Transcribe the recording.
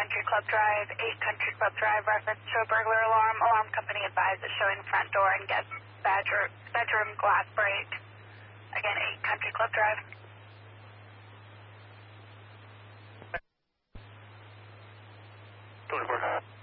Country Club Drive, 8 Country Club Drive, reference to a burglar alarm. Alarm company advises showing front door and guest bedroom glass break. Again, 8 Country Club Drive. Tony Park.